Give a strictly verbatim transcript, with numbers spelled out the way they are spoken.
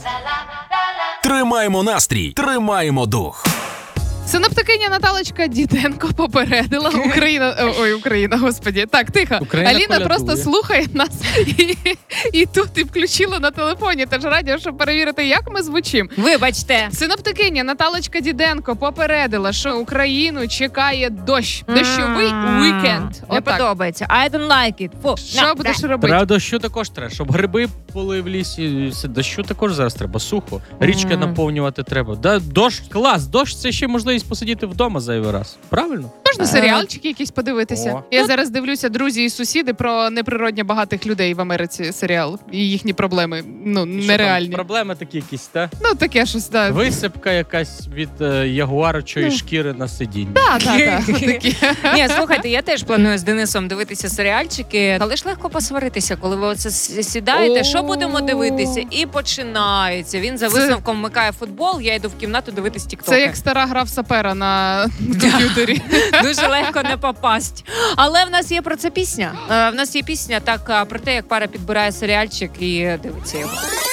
Тримаємо настрій, тримаємо дух. Синоптикиня Наталочка Діденко попередила Україна. Ой, Україна, господі. Так, тихо. Україна Аліна колядує. просто слухає нас і, і тут і включила на телефоні. Тож радіо, щоб перевірити, як ми звучимо. Вибачте. Синоптикиня Наталочка Діденко попередила, що Україну чекає дощ. Дощовий уікенд. Не Отак. подобається. I don't like it. Фу. Що На, будеш да. робити? Треба дощу також треба, щоб гриби були в лісі. Все, дощу також зараз треба, сухо. Річки Мгм. наповнювати треба. Да, дощ, клас, дощ це ще можливість посидіти вдома зайвий раз. Правильно? Можна серіальчики якісь подивитися. О. Я зараз дивлюся «Друзі і сусіди» про неприродно багатих людей в Америці серіал. І їхні проблеми, ну, Що там, нереальні. проблеми такі якісь, так? Ну, таке щось, так. Висипка якась від е, ягуарчої Ну. шкіри на сидінні. Так, так, так. Такі. Ні, слухайте, я теж планую з Денисом дивитися серіальчики, але ж легко посваритися, коли ви оце с- сідаєте, О. що будемо дивитися? І починається. Він за Це- висновком вмикає футбол, я йду в кімнату дивитись тіктоки. Це як стара гра в сапера на комп'ютері. Дуже легко не попасть. Але в нас є про це пісня. Е, В нас є пісня так а, про те, як пара підбирає серіальчик і дивиться його.